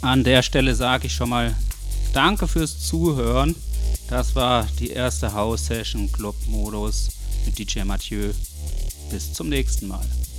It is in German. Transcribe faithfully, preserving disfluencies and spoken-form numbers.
An der Stelle sage ich schon mal danke fürs Zuhören. Das war die erste House Session Club Modus mit D J Mathieu. Bis zum nächsten Mal.